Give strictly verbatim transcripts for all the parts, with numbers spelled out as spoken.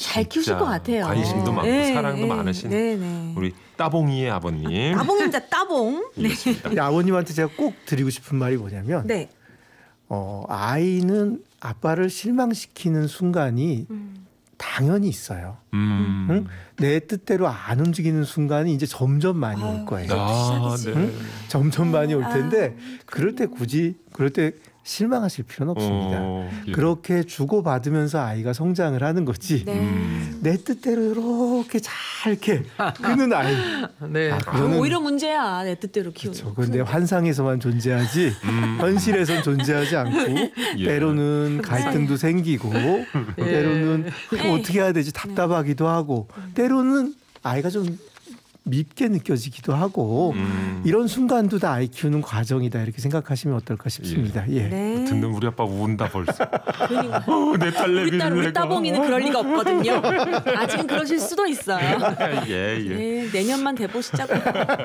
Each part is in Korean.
잘 키우실 것 같아요. 관심도 많고 네, 사랑도 네, 많으신 네, 네. 우리 따봉이의 아버님. 따봉입니다. 따봉. 네. 네, 아버님한테 제가 꼭 드리고 싶은 말이 뭐냐면 네. 어, 아이는 아빠를 실망시키는 순간이 음. 당연히 있어요. 음. 응? 내 뜻대로 안 움직이는 순간이 이제 점점 많이 올 거예요. 아, 네. 응? 점점 많이 올 텐데 아, 그럴 때 굳이 그럴 때 실망하실 필요는 없습니다. 어, 예. 그렇게 주고받으면서 아이가 성장을 하는 거지. 네. 음. 내 뜻대로 이렇게 잘 이렇게 크는 아이. 네. 아, 그건 오히려 문제야. 내 뜻대로 키우는. 그렇죠. 그런데 환상에서만 존재하지 음. 현실에선 존재하지 않고 예. 때로는 갈등도 생기고 때로는 에이. 어떻게 해야 되지 답답하기도 하고 때로는 아이가 좀 밉게 느껴지기도 하고 음. 이런 순간도 다 아이 키우는 과정이다 이렇게 생각하시면 어떨까 싶습니다. 예. 네. 듣는 우리 아빠 운다 벌써. 그러니까. 어, 내 딸내미 우리 딸 우리 따봉이는 그럴 리가 없거든요. 아직은 그러실 수도 있어요. 예, 예. 네, 내년만 돼보시자고.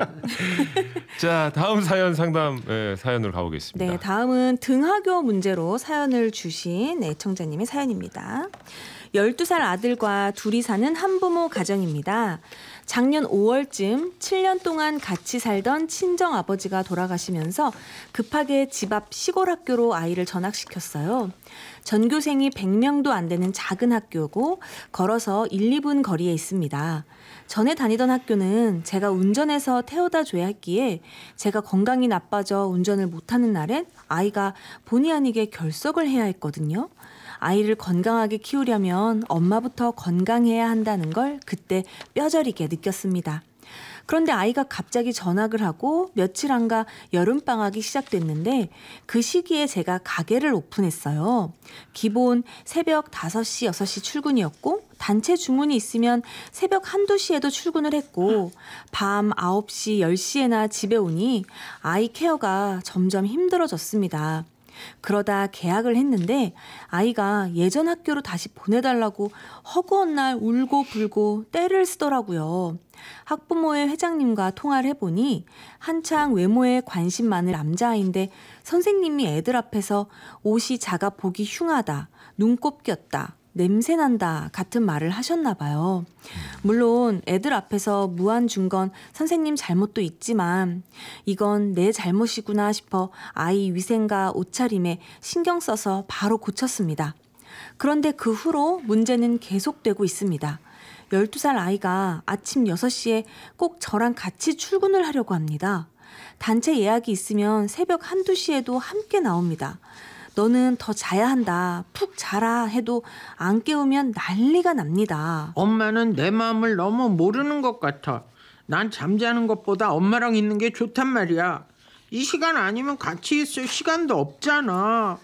자, 다음 사연 상담 예, 사연으로 가보겠습니다. 네, 다음은 등하교 문제로 사연을 주신 애청자님의 사연입니다. 열두 살 아들과 둘이 사는 한부모 가정입니다. 작년 오월쯤 칠 년 동안 같이 살던 친정아버지가 돌아가시면서 급하게 집 앞 시골 학교로 아이를 전학시켰어요. 전교생이 백 명도 안 되는 작은 학교고 걸어서 일, 이 분 거리에 있습니다. 전에 다니던 학교는 제가 운전해서 태워다 줘야 했기에 제가 건강이 나빠져 운전을 못하는 날엔 아이가 본의 아니게 결석을 해야 했거든요. 아이를 건강하게 키우려면 엄마부터 건강해야 한다는 걸 그때 뼈저리게 느꼈습니다. 그런데 아이가 갑자기 전학을 하고 며칠 안가 여름방학이 시작됐는데 그 시기에 제가 가게를 오픈했어요. 기본 새벽 다섯 시, 여섯 시 출근이었고 단체 주문이 있으면 새벽 한두 시에도 출근을 했고 밤 아홉 시, 열 시에나 집에 오니 아이 케어가 점점 힘들어졌습니다. 그러다 계약을 했는데 아이가 예전 학교로 다시 보내달라고 허구한 날 울고 불고 떼를 쓰더라고요. 학부모회 회장님과 통화를 해보니 한창 외모에 관심 많은 남자아이인데 선생님이 애들 앞에서 옷이 작아 보기 흉하다, 눈곱 꼈다, 냄새난다 같은 말을 하셨나 봐요. 물론 애들 앞에서 무안 준 건 선생님 잘못도 있지만 이건 내 잘못이구나 싶어 아이 위생과 옷차림에 신경 써서 바로 고쳤습니다. 그런데 그 후로 문제는 계속되고 있습니다. 열두 살 아이가 아침 여섯 시에 꼭 저랑 같이 출근을 하려고 합니다. 단체 예약이 있으면 새벽 한두 시에도 함께 나옵니다. 너는 더 자야 한다. 푹 자라 해도 안 깨우면 난리가 납니다. 엄마는 내 마음을 너무 모르는 것 같아. 난 잠자는 것보다 엄마랑 있는 게 좋단 말이야. 이 시간 아니면 같이 있을 시간도 없잖아.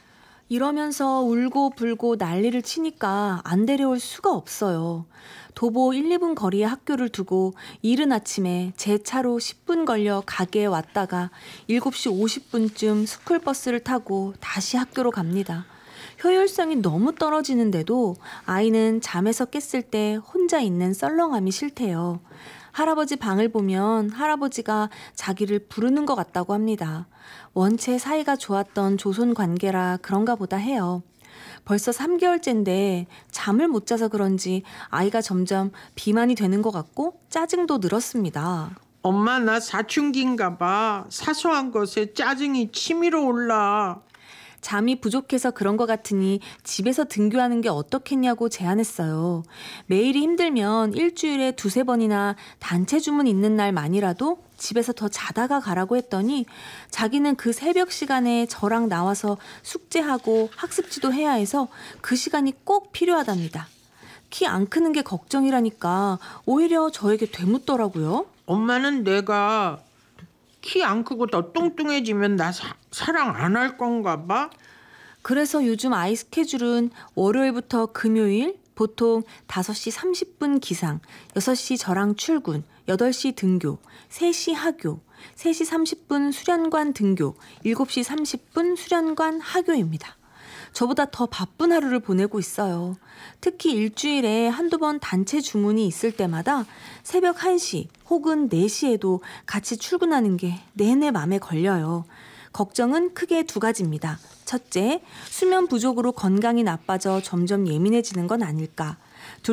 이러면서 울고 불고 난리를 치니까 안 데려올 수가 없어요. 도보 일, 이 분 거리에 학교를 두고 이른 아침에 제 차로 십 분 걸려 가게에 왔다가 일곱 시 오십 분쯤 스쿨버스를 타고 다시 학교로 갑니다. 효율성이 너무 떨어지는데도 아이는 잠에서 깼을 때 혼자 있는 썰렁함이 싫대요. 할아버지 방을 보면 할아버지가 자기를 부르는 것 같다고 합니다. 원체 사이가 좋았던 조손 관계라 그런가 보다 해요. 벌써 삼 개월째인데 잠을 못 자서 그런지 아이가 점점 비만이 되는 것 같고 짜증도 늘었습니다. 엄마 나 사춘기인가 봐. 사소한 것에 짜증이 치밀어 올라. 잠이 부족해서 그런 것 같으니 집에서 등교하는 게 어떻겠냐고 제안했어요. 매일이 힘들면 일주일에 두세 번이나 단체 주문 있는 날만이라도 집에서 더 자다가 가라고 했더니 자기는 그 새벽 시간에 저랑 나와서 숙제하고 학습지도 해야 해서 그 시간이 꼭 필요하답니다. 키 안 크는 게 걱정이라니까 오히려 저에게 되묻더라고요. 엄마는 내가 키 안 크고 더 뚱뚱해지면 나 사, 사랑 안 할 건가 봐? 그래서 요즘 아이 스케줄은 월요일부터 금요일 보통 다섯 시 삼십 분 기상, 여섯 시 저랑 출근, 여덟 시 등교, 세 시 하교, 세 시 삼십 분 수련관 등교, 일곱 시 삼십 분 수련관 하교입니다. 저보다 더 바쁜 하루를 보내고 있어요. 특히 일주일에 한두 번 단체 주문이 있을 때마다 새벽 한 시 혹은 네 시에도 같이 출근하는 게 내내 맘에 걸려요. 걱정은 크게 두 가지입니다. 첫째, 수면 부족으로 건강이 나빠져 점점 예민해지는 건 아닐까.